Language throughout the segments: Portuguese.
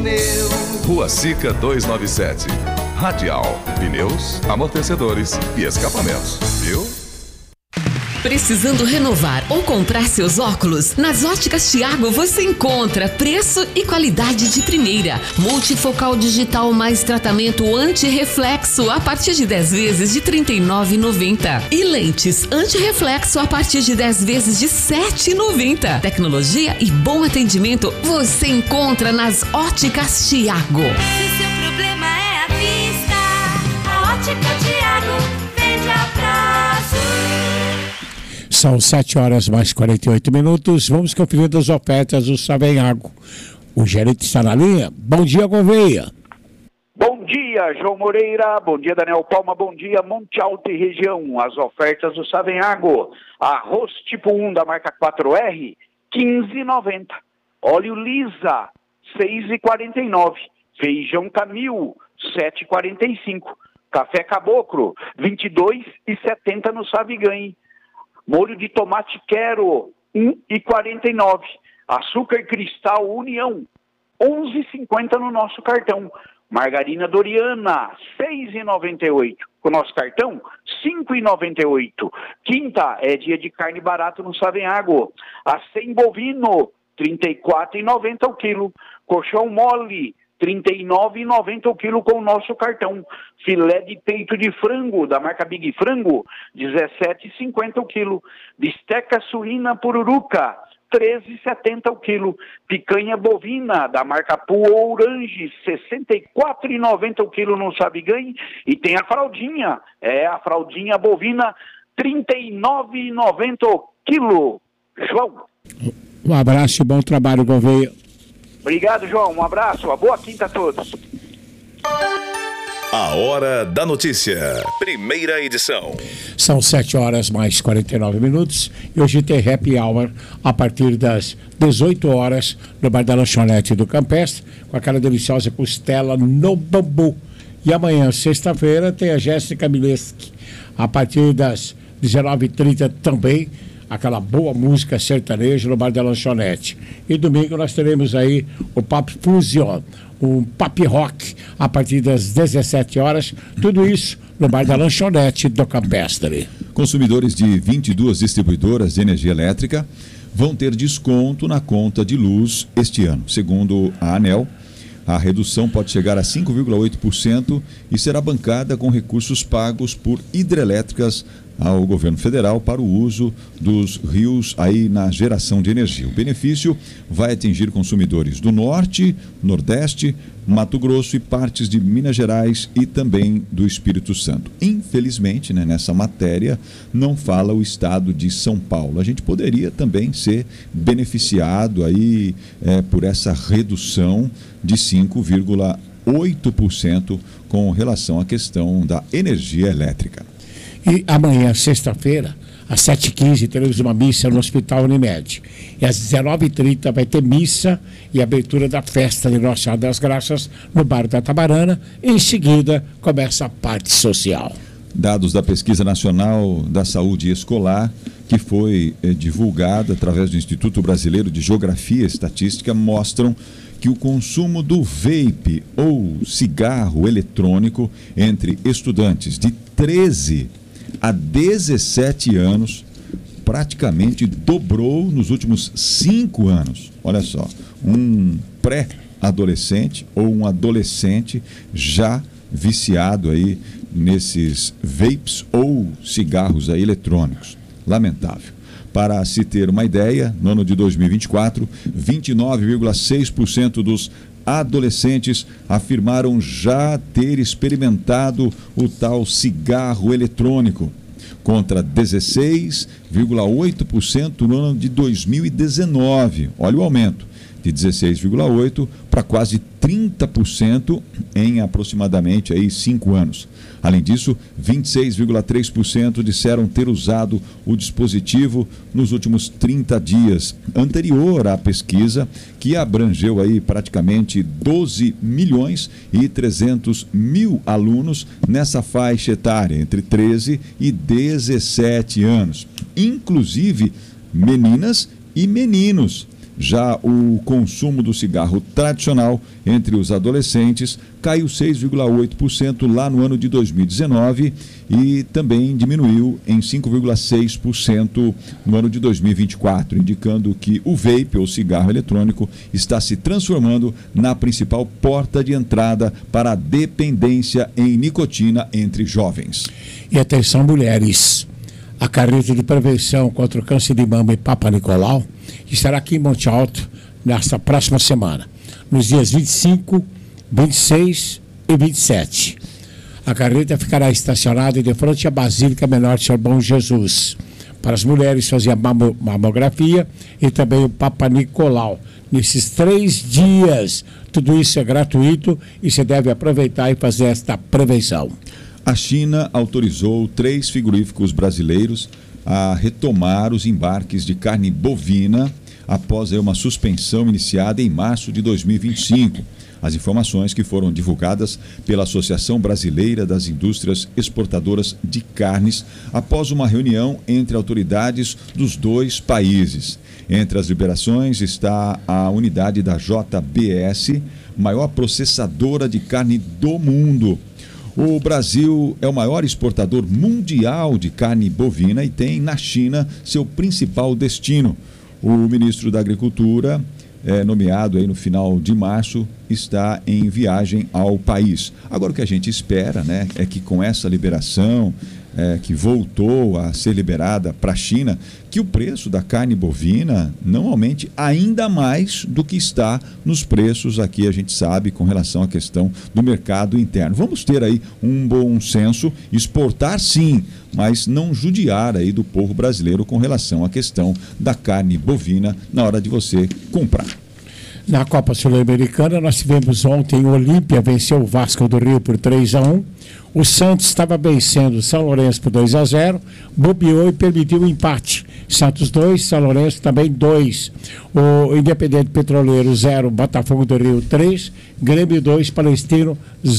pneu. Rua Sica 297. Radial, pneus, amortecedores e escapamentos, viu? Precisando renovar ou comprar seus óculos? Nas Óticas Thiago você encontra preço e qualidade de primeira. Multifocal digital mais tratamento anti-reflexo a partir de 10 vezes de R$ 39,90. E lentes anti-reflexo a partir de 10 vezes de R$ 7,90. Tecnologia e bom atendimento você encontra nas Óticas Thiago. Se seu problema é a vista, a Ótica Thiago vende a prazo. São 7h mais 48. Vamos conferir as ofertas do Savenhago. O gerente está na linha. Bom dia, Gouveia. Bom dia, João Moreira. Bom dia, Daniel Palma. Bom dia, Monte Alto e região. As ofertas do Savenhago. Arroz tipo 1 da marca 4R, R$15,90. Óleo Lisa, R$6,49. Feijão Camil, R$7,45. Café Caboclo, R$22,70 no Saviganhe. Molho de tomate Quero, R$1,49. Açúcar Cristal União, R$11,50 no nosso cartão. Margarina Doriana, R$6,98. Com o nosso cartão, R$5,98. Quinta é dia de carne barata no Savenhago. Acém bovino, R$34,90 o quilo. Colchão mole, R$39,90 o quilo com o nosso cartão. Filé de peito de frango, da marca Big Frango, R$17,50 o quilo. Bisteca suína pururuca, R$13,70 o quilo. Picanha bovina, da marca Pua Orange, R$64,90 o quilo no Sabiganhe. E tem a fraldinha, a fraldinha bovina, R$39,90 o quilo. João. Um abraço e bom trabalho, Gouveia. Obrigado, João. Um abraço. Uma boa quinta a todos. A Hora da Notícia. Primeira edição. São 7h mais 49. E hoje tem Happy Hour a partir das 18h no bar da lanchonete do Campestre, com aquela deliciosa costela no bambu. E amanhã, sexta-feira, tem a Jéssica Mileski a partir das 19h30 também. Aquela boa música sertaneja no bar da lanchonete. E domingo nós teremos aí o Pop Fusion, um pop rock a partir das 17h. Tudo isso no bar da lanchonete do Campestre. Consumidores de 22 distribuidoras de energia elétrica vão ter desconto na conta de luz este ano. Segundo a ANEEL, a redução pode chegar a 5,8% e será bancada com recursos pagos por hidrelétricas ao governo federal para o uso dos rios aí na geração de energia. O benefício vai atingir consumidores do Norte, Nordeste, Mato Grosso e partes de Minas Gerais e também do Espírito Santo. Infelizmente, nessa matéria não fala o estado de São Paulo. A gente poderia também ser beneficiado aí por essa redução de 5,8% com relação à questão da energia elétrica. E amanhã, sexta-feira, às 7h15, teremos uma missa no Hospital Unimed. E às 19h30 vai ter missa e abertura da festa de Nossa Senhora das Graças no Bar da Tabarana. E em seguida, começa a parte social. Dados da Pesquisa Nacional da Saúde Escolar, que foi divulgada através do Instituto Brasileiro de Geografia e Estatística, mostram que o consumo do vape ou cigarro eletrônico entre estudantes de 13 a 17 anos praticamente dobrou nos últimos 5 anos. Olha só, um pré-adolescente ou um adolescente já viciado aí nesses vapes ou cigarros aí eletrônicos. Lamentável. Para se ter uma ideia, no ano de 2024, 29,6% dos adolescentes afirmaram já ter experimentado o tal cigarro eletrônico, contra 16,8% no ano de 2019. Olha o aumento, de 16,8% para quase 30% em aproximadamente aí 5 anos. Além disso, 26,3% disseram ter usado o dispositivo nos últimos 30 dias, anterior à pesquisa, que abrangeu aí praticamente 12 milhões e 300 mil alunos nessa faixa etária, entre 13 e 17 anos, inclusive meninas e meninos. Já o consumo do cigarro tradicional entre os adolescentes caiu 6,8% lá no ano de 2019 e também diminuiu em 5,6% no ano de 2024, indicando que o vape, ou cigarro eletrônico, está se transformando na principal porta de entrada para a dependência em nicotina entre jovens. E atenção, mulheres, a carreta de prevenção contra o câncer de mama e Papa Nicolau estará aqui em Monte Alto nesta próxima semana, nos dias 25, 26 e 27. A carreta ficará estacionada de frente à Basílica Menor de São Bom Jesus, para as mulheres fazer a mamografia e também o Papa Nicolau. Nesses 3 dias, tudo isso é gratuito e você deve aproveitar e fazer esta prevenção. A China autorizou 3 frigoríficos brasileiros a retomar os embarques de carne bovina após uma suspensão iniciada em março de 2025. As informações que foram divulgadas pela Associação Brasileira das Indústrias Exportadoras de Carnes após uma reunião entre autoridades dos 2 países. Entre as liberações está a unidade da JBS, maior processadora de carne do mundo. O Brasil é o maior exportador mundial de carne bovina e tem na China seu principal destino. O ministro da Agricultura, nomeado aí no final de março, está em viagem ao país. Agora o que a gente espera, né, é que com essa liberação, que voltou a ser liberada para a China, que o preço da carne bovina não aumente ainda mais do que está nos preços aqui, a gente sabe, com relação à questão do mercado interno. Vamos ter aí um bom senso, exportar sim, mas não judiar aí do povo brasileiro com relação à questão da carne bovina na hora de você comprar. Na Copa Sul-Americana, nós tivemos ontem o Olímpia venceu o Vasco do Rio por 3-1. O Santos estava vencendo o São Lourenço por 2-0, bobeou e permitiu o empate. Santos 2, São Lourenço também 2. O Independente Petroleiro 0, Botafogo do Rio 3, Grêmio 2, Palestino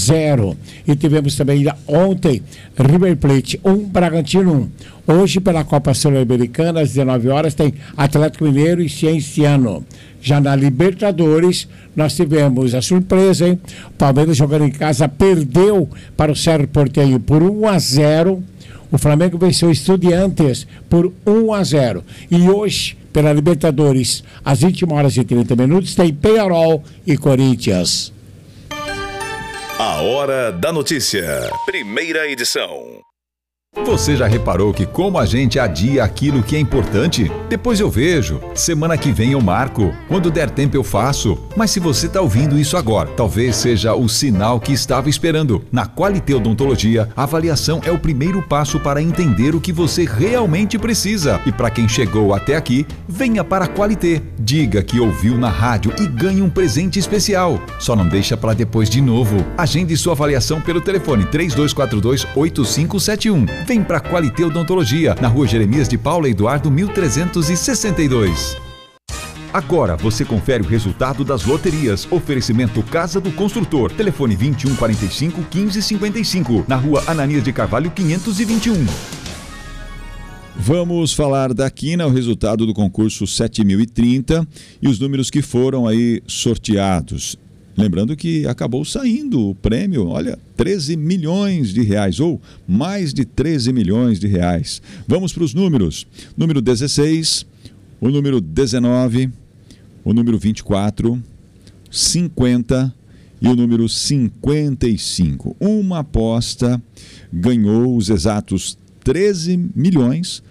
0. E tivemos também ontem River Plate 1, Bragantino 1. Hoje, pela Copa Sul-Americana, às 19 horas, tem Atlético Mineiro e Cienciano. Já na Libertadores, nós tivemos a surpresa, hein? O Palmeiras jogando em casa perdeu para o Cerro Porteño por 1-0. O Flamengo venceu o Estudiantes por 1-0. E hoje, pela Libertadores, às 21 horas e 30 minutos, tem Peñarol e Corinthians. A Hora da Notícia. Primeira edição. Você já reparou que como a gente adia aquilo que é importante? Depois eu vejo, semana que vem eu marco, quando der tempo eu faço. Mas se você está ouvindo isso agora, talvez seja o sinal que estava esperando. Na Qualité Odontologia, a avaliação é o primeiro passo para entender o que você realmente precisa. E para quem chegou até aqui, venha para a Qualité. Diga que ouviu na rádio e ganhe um presente especial. Só não deixa para depois de novo. Agende sua avaliação pelo telefone 3242-8571. Vem para Qualité Odontologia, na Rua Jeremias de Paula Eduardo 1362. Agora você confere o resultado das loterias. Oferecimento Casa do Construtor. Telefone 2145-1555, na Rua Ananias de Carvalho 521. Vamos falar da Quina, o resultado do concurso 7030 e os números que foram aí sorteados. Lembrando que acabou saindo o prêmio, olha, 13 milhões de reais, ou mais de 13 milhões de reais. Vamos para os números. Número 16, o número 19, o número 24, 50 e o número 55. Uma aposta ganhou os exatos 13 milhões,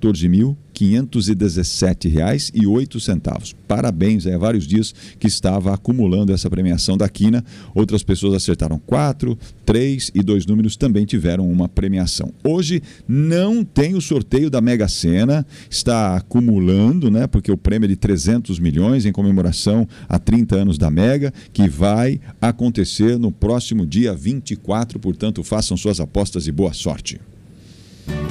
14.517 reais e 8 centavos. Parabéns, há vários dias que estava acumulando essa premiação da Quina. Outras pessoas acertaram 4, 3 e 2 números também tiveram uma premiação. Hoje não tem o sorteio da Mega Sena, está acumulando, né? Porque o prêmio é de 300 milhões em comemoração a 30 anos da Mega, que vai acontecer no próximo dia 24, portanto façam suas apostas e boa sorte.